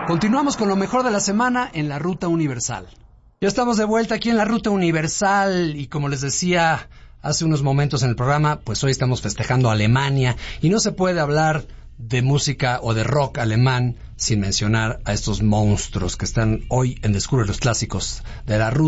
Continuamos con lo mejor de la semana en la Ruta Universal. Ya estamos de vuelta aquí en la Ruta Universal y como les decía hace unos momentos en el programa, pues hoy estamos festejando a Alemania y no se puede hablar de música o de rock alemán sin mencionar a estos monstruos que están hoy en Descubre los Clásicos de la Ruta